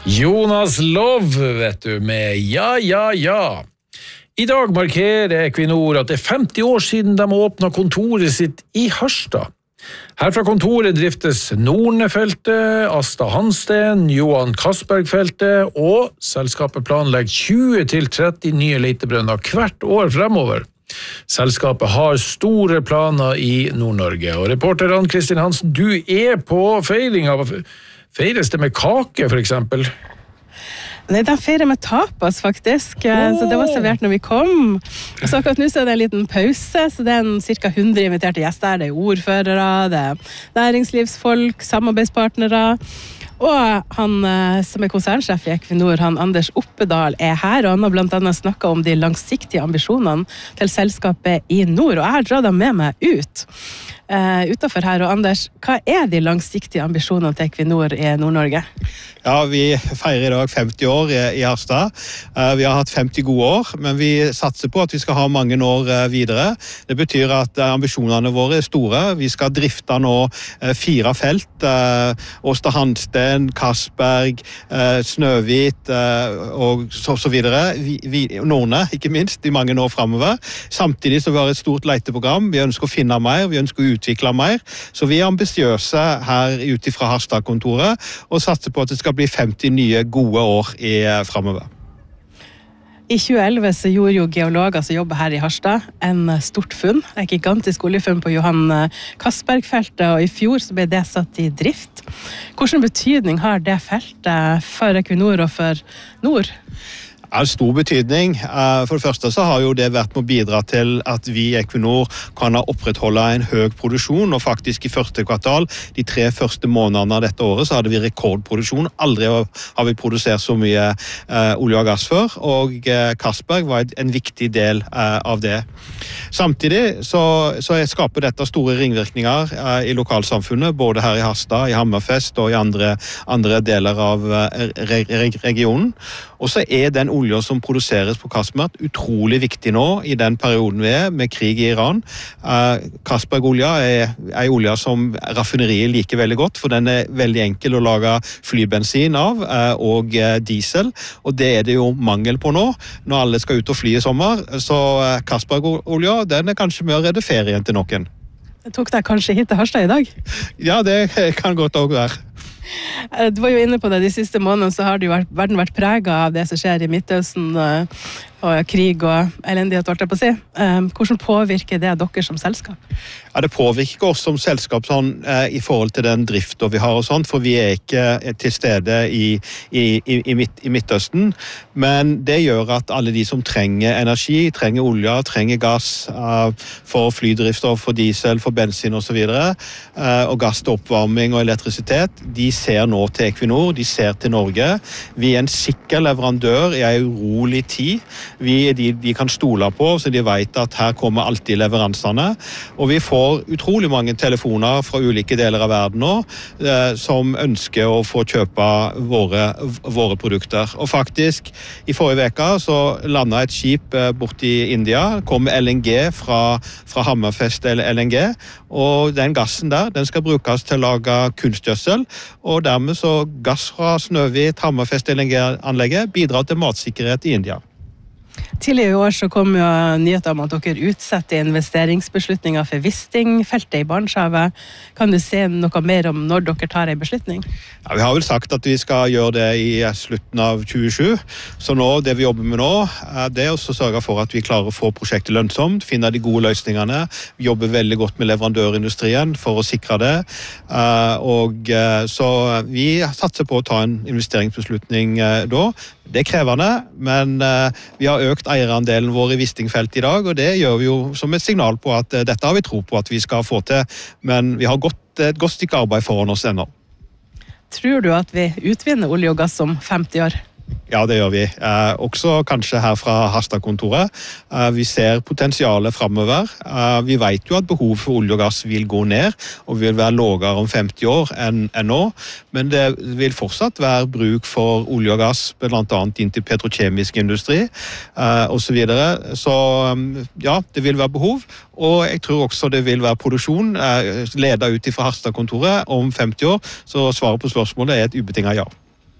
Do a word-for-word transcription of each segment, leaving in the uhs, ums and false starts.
Jonas Love, vet du, med Ja, ja, ja. I dag markerer Equinor at det er femti år siden de åpnet kontoret sitt i Harstad. Her fra kontoret driftes Norne-feltet, Asta Hansten, Johan Castberg-feltet, og selskapet planlegger tjue til tretti nye leitebrønner hvert år fremover. Selskapet har store planer i Nord-Norge, og reporter Ann-Kristin Hansen, du er på feiring av... Feires det med kake, for eksempel? Nei, de feirer med tapas, faktisk. Oh. Så det var servert når vi kom. Og så akkurat nå så er det en liten pause, så det er en cirka hundre inviterte gjester. Det er ordførere, det er næringslivsfolk, samarbeidspartnere. Og han som er konsernsjef i Equinor, han Anders Oppedal, er her, og han har blant annet snakket om de langsiktige ambisjonene til selskapet i nord, og jeg har dratt dem med meg ut. Uh, utenfor her, og Anders, hva er de langsiktige ambisjonene til Equinor i Nord-Norge? Ja, vi feirer i dag femti år i, i Harstad. Uh, vi har hatt femti gode år, men vi satser på at vi skal ha mange år uh, videre. Det betyr at uh, ambisjonene våre er store. Vi skal drifte nå uh, fire felt. Uh, Åsta Hansten, Castberg, uh, Snøhvit uh, og så, så videre. Vi, vi, Norne, ikke minst, i mange år fremover. Samtidig så vi har et stort leiteprogram. Vi ønsker å finne mer, vi ønsker å utvikle mer. Så vi er ambisiøse her ute fra Harstad-kontoret og satser på at det skal bli femti nye gode år i fremover. I tjue elleve så gjorde jo geologer som jobber her i Harstad en stort funn. Det er et gigantisk oljefunn på Johan Castberg-feltet, og i fjor så ble det satt i drift. Hvilken betydning har det feltet for Equinor og for Nord? Det har stor betydning. For det første så har jo det vært med å bidra til at vi i Equinor kan opprettholde en høy produksjon, og faktisk i første kvartal, de tre første månedene av dette året, så hadde vi rekordproduksjon. Aldri har vi produsert så mye uh, olje og gass før, og uh, Castberg var en viktig del uh, av det. Samtidig så, så skaper dette store ringvirkninger uh, i lokalsamfunnet, både her i Harstad, i Hammerfest og i andre, andre deler av uh, re re regionen. Og så er den olje som produseres på Castberg utrolig viktig nå i den perioden vi er med krig i Iran. Uh, Castberg-olja er en olje som raffineriet liker veldig godt, for den er veldig enkel å lage flybensin av, uh, og uh, diesel, og det er det jo mangel på nå, når alle skal ut og fly i sommer. Så uh, Castberg-olja, den er kanskje med å redde ferien til noen. Det tok deg kanskje hit til Harstad i dag? Ja, det kan godt også være. Du var jo inne på det, de siste månedene så har det jo vært, verden vært preget av det som skjer i Midtøsten, og, og krig og elendighet, holdt jeg på å si. Um, hvordan påvirker det dere som selskap? Ja, det påvirker oss som selskap sånn, eh, i forhold til den driften vi har og sånt, for vi er ikke til stede i, i, i, i, midt, i Midtøsten, men det gjør at alle de som trenger energi, trenger olje, trenger gass uh, for flydrivstoff, for diesel, for bensin og så videre, uh, og gass til oppvarming og elektrisitet, de ser nå til Equinor, de ser til Norge. Vi er en sikker leverandør i en urolig tid. Vi er de de kan stole på, så de vet at her kommer alltid leveransene. Og vi får utrolig mange telefoner fra ulike deler av verden nå, eh, som ønsker å få kjøpe våre, våre produkter. Og faktisk, i forrige veka så landet et skip eh, bort i India, kom L N G fra, fra Hammerfest eller L N G, og den gassen der, den skal brukes til å lage kunstgjødsel, og dermed så gass fra Snøhvit, Hammerfest L N G-anlegget bidrar til matsikkerhet i India. Tidligere i år så kom jo nyheter om at dere utsetter investeringsbeslutninger for Wisting-feltet i Barentshavet. Kan du se noe mer om når dere tar en beslutning? Ja, vi har vel sagt at vi skal gjøre det i slutten av tjuesju, så nå, det vi jobber med nå, er det å sørge for at vi klarer å få prosjektet lønnsomt, finne de gode løsningene. Vi jobber veldig godt med leverandørindustrien for å sikre det, og så vi satser på å ta en investeringsbeslutning da. Det er krevende, men vi har økt eierandelen vår i Wisting-feltet i dag, og det gjør vi jo som et signal på at dette har vi tro på at vi skal få til, men vi har gått, et godt stykke arbeid foran oss ennå. Tror du at vi utvinner olje og gass om femti år? Ja, det gjør vi. Eh, også kanskje her fra Harstad-kontoret. Eh, vi ser potensialet fremover. Eh, vi vet jo at behovet for olje og gass vil gå ned, og vil være lavere om femti år enn, enn nå. Men det vil fortsatt være bruk for olje og gass, blant annet inn til petrokjemisk industri, eh, og så videre. Så ja, det vil være behov. Og jeg tror også det vil være produksjon, eh, ledet ut fra Harstad-kontoret om femti år. Så svaret på spørsmålet er et ubetinget ja.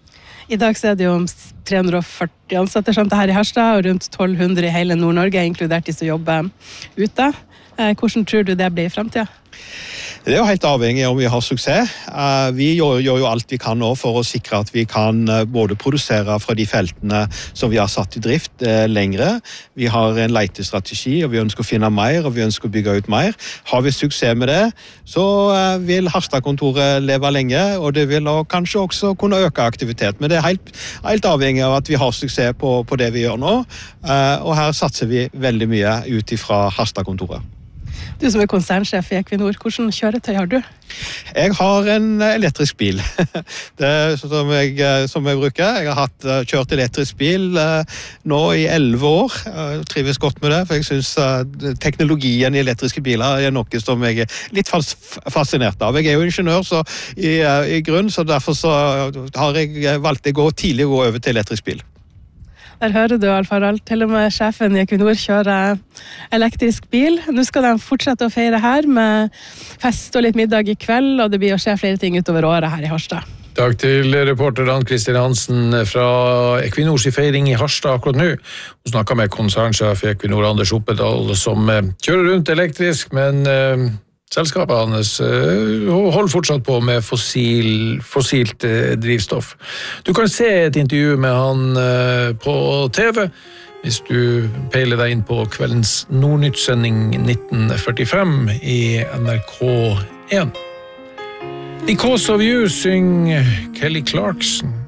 I dag så er det jo tre hundre og førti ansatte skjønte her i Harstad, og rundt tolv hundre i hele Nord-Norge, inkludert de som jobber ute. Hvordan tror du det blir i fremtiden? Det er jo helt avhengig om vi har suksess. Vi gjør, gjør jo alt vi kan nå for å sikre at vi kan både produsere fra de feltene som vi har satt i drift lengre. Vi har en leitestrategi, og vi ønsker å finne mer, og vi ønsker å bygge ut mer. Har vi suksess med det, så vil Harstad-kontoret leve lenge, og det vil kanskje også kunne øke aktivitet. Men det er helt, helt avhengig av at vi har suksess på, på det vi gjør nå, og her satser vi veldig mye ut ifra Harstad-kontoret. Du som er konsernsjef i Equinor, hvordan kjøretøy har du? Jeg har en elektrisk bil. Det er som jeg, som jeg bruker. Jeg har hatt, kjørt elektrisk bil nå i elleve år. Jeg trives godt med det, for jeg synes teknologien i elektriske biler er noe som jeg er litt fascinert av. Jeg er jo ingeniør så i, i grunn, så derfor så har jeg valgt å gå tidlig å gå over til elektrisk bil. Der hører du, Alf Harald, til og med sjefen i Equinor kjører elektrisk bil. Nå skal de fortsette å feire her med fest og litt middag i kveld, og det blir å skje flere ting utover året her i Harstad. Takk til reporter Ann-Kristin Hansen fra Equinors feiring i Harstad akkurat nå. Hun snakket med konsernsjef i Equinor, Anders Oppedal, som kjører rundt elektrisk, men selskapet hans holder fortsatt på med fossil, fossilt drivstoff. Du kan se et intervju med han på T V hvis du peiler deg inn på kveldens Nordnytt-sending nitten førtifem i N R K én. Because of you synger Kelly Clarkson.